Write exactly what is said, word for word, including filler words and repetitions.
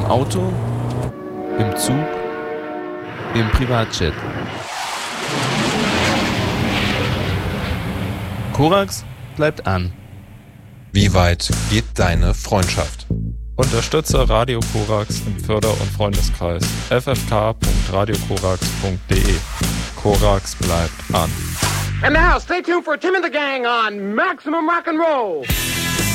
Auto, im Zug, im Privatjet. Korax bleibt an. Wie weit geht deine Freundschaft? Unterstütze Radio Korax im Förder- und Freundeskreis f f k punkt radio korax punkt d e. Korax bleibt an. And now, stay tuned for Tim and the Gang on Maximum Rock and Roll.